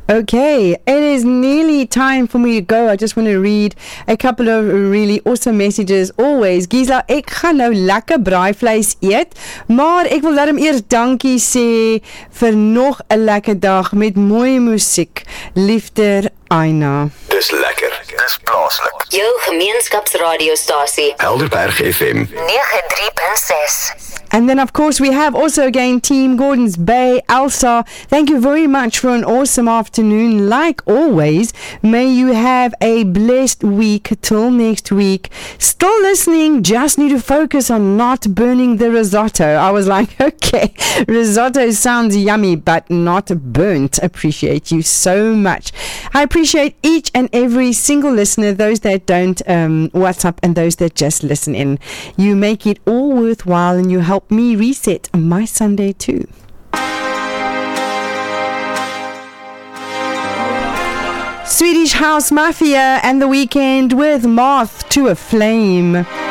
Okay, it is nearly time for me to go. I just want to read a couple of really awesome messages always. Gisela, ek gaan nou lekker braaivleis eet, maar ek wil laat hom eers dankie sê vir nog 'n lekker dag met mooi musiek. Liefder Aina. Dis lekker. Dis plaaslik. Jou gemeenskapsradiostasie. Helderberg FM 93.6. And then, of course, we have also again Team Gordons Bay. Elsa, thank you very much for an awesome afternoon. Like always, may you have a blessed week till next week. Still listening, just need to focus on not burning the risotto. I was like, okay, risotto sounds yummy, but not burnt. Appreciate you so much. I appreciate each and every single listener, those that don't WhatsApp and those that just listen in. You make it all worthwhile and you help me reset my Sunday too. Swedish House Mafia and The Weekend with Moth to a Flame.